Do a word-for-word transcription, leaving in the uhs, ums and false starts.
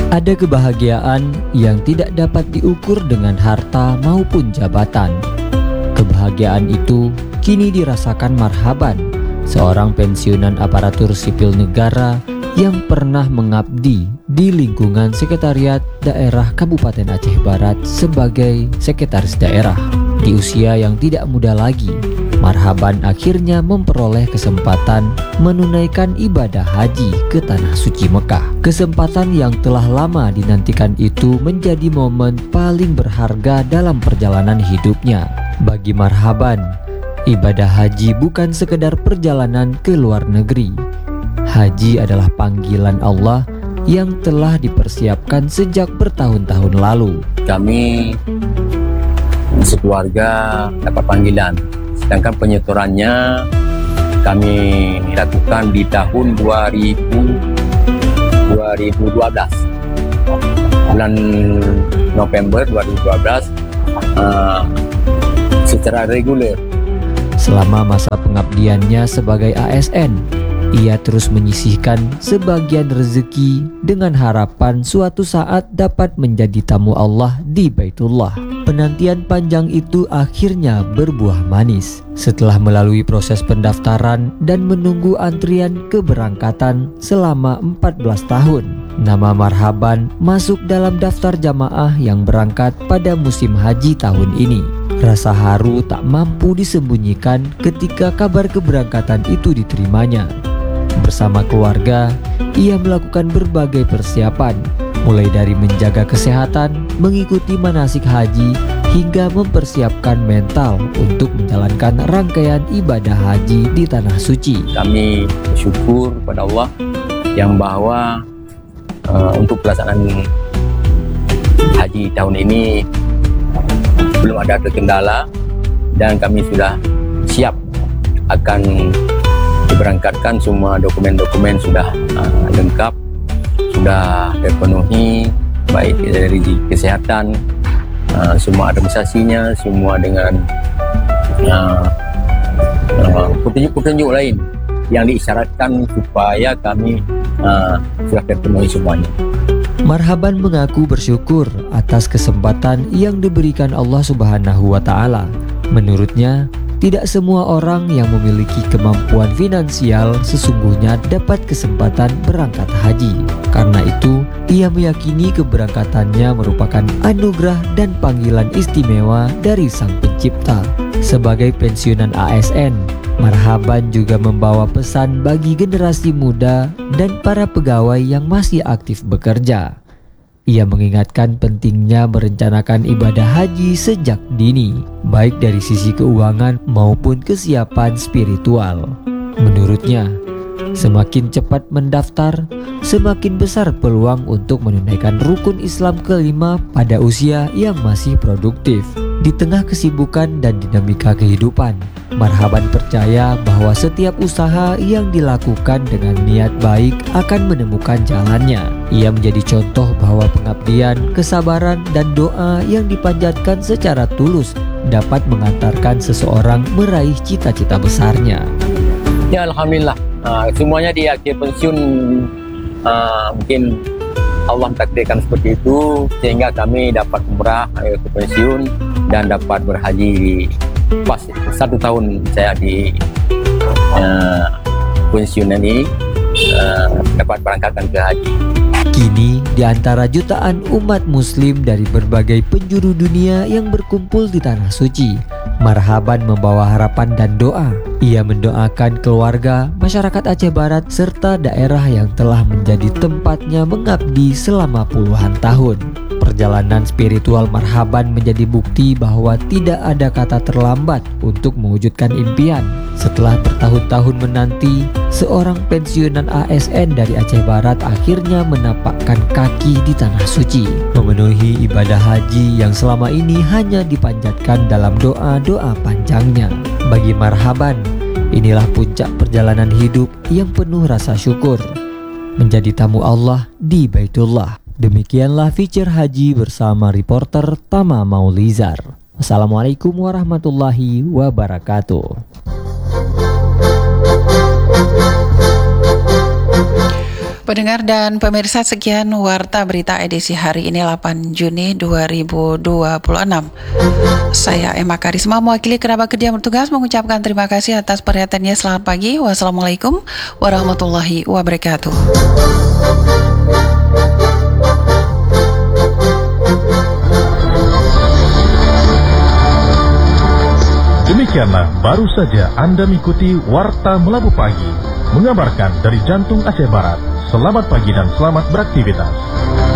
Ada kebahagiaan yang tidak dapat diukur dengan harta maupun jabatan. Kebahagiaan itu kini dirasakan Marhaban, seorang pensiunan aparatur sipil negara yang pernah mengabdi di lingkungan Sekretariat Daerah Kabupaten Aceh Barat sebagai sekretaris daerah. Di usia yang tidak muda lagi, Marhaban akhirnya memperoleh kesempatan menunaikan ibadah haji ke Tanah Suci Mekah. Kesempatan yang telah lama dinantikan itu menjadi momen paling berharga dalam perjalanan hidupnya. Bagi Marhaban, ibadah haji bukan sekedar perjalanan ke luar negeri. Haji adalah panggilan Allah yang telah dipersiapkan sejak bertahun-tahun lalu. Kami sekeluarga dapat panggilan, sedangkan penyetorannya kami lakukan di tahun dua ribu dua belas, bulan November dua ribu dua belas, uh, secara reguler. Selama masa pengabdiannya sebagai A S N, ia terus menyisihkan sebagian rezeki dengan harapan suatu saat dapat menjadi tamu Allah di Baitullah. Penantian panjang itu akhirnya berbuah manis. Setelah melalui proses pendaftaran dan menunggu antrian keberangkatan selama empat belas tahun, nama Marhaban masuk dalam daftar jamaah yang berangkat pada musim haji tahun ini. Rasa haru tak mampu disembunyikan ketika kabar keberangkatan itu diterimanya. Bersama keluarga, ia melakukan berbagai persiapan, mulai dari menjaga kesehatan, mengikuti manasik haji, hingga mempersiapkan mental untuk menjalankan rangkaian ibadah haji di Tanah Suci. Kami bersyukur pada Allah yang bahwa uh, untuk pelaksanaan haji tahun ini belum ada terkendala dan kami sudah siap akan diberangkatkan. Semua dokumen-dokumen sudah uh, lengkap, sudah terpenuhi, baik dari kesehatan, uh, semua administrasinya, semua dengan uh, uh, petunjuk-petunjuk lain yang diisyaratkan supaya kami uh, sudah terpenuhi semuanya. Marhaban mengaku bersyukur atas kesempatan yang diberikan Allah Subhanahu wa Ta'ala. Menurutnya, tidak semua orang yang memiliki kemampuan finansial sesungguhnya dapat kesempatan berangkat haji. Karena itu, ia meyakini keberangkatannya merupakan anugerah dan panggilan istimewa dari Sang Pencipta. Sebagai pensiunan A S N, Marhaban juga membawa pesan bagi generasi muda dan para pegawai yang masih aktif bekerja. Ia mengingatkan pentingnya merencanakan ibadah haji sejak dini, baik dari sisi keuangan maupun kesiapan spiritual. Menurutnya, semakin cepat mendaftar, semakin besar peluang untuk menunaikan rukun Islam kelima pada usia yang masih produktif. Di tengah kesibukan dan dinamika kehidupan, Marhaban percaya bahwa setiap usaha yang dilakukan dengan niat baik akan menemukan jalannya. Ia menjadi contoh bahwa pengabdian, kesabaran, dan doa yang dipanjatkan secara tulus dapat mengantarkan seseorang meraih cita-cita besarnya. Ya, alhamdulillah, uh, semuanya di akhir pensiun uh, mungkin Allah takdirkan seperti itu sehingga kami dapat umrah uh, ke pensiun dan dapat berhaji pas satu tahun saya di uh, pensiun ini uh, dapat berangkatkan ke haji. Kini, di antara jutaan umat muslim dari berbagai penjuru dunia yang berkumpul di Tanah Suci, Marhaban membawa harapan dan doa. Ia mendoakan keluarga, masyarakat Aceh Barat, serta daerah yang telah menjadi tempatnya mengabdi selama puluhan tahun. Perjalanan spiritual Marhaban menjadi bukti bahwa tidak ada kata terlambat untuk mewujudkan impian. Setelah bertahun-tahun menanti, seorang pensiunan A S N dari Aceh Barat akhirnya menapakkan kaki di Tanah Suci, memenuhi ibadah haji yang selama ini hanya dipanjatkan dalam doa-doa panjangnya. Bagi Marhaban, inilah puncak perjalanan hidup yang penuh rasa syukur, menjadi tamu Allah di Baitullah. Demikianlah feature haji bersama reporter Tama Maulizar. Wassalamualaikum warahmatullahi wabarakatuh. Pendengar dan pemirsa, sekian Warta Berita edisi hari ini delapan Juni dua ribu dua puluh enam. Saya Emma Karisma mewakili kerabat kerja bertugas mengucapkan terima kasih atas perhatiannya. Selamat pagi. Wassalamualaikum warahmatullahi wabarakatuh. Demikianlah baru saja Anda mengikuti Warta Melabu Pagi, mengabarkan dari jantung Aceh Barat. Selamat pagi dan selamat beraktivitas.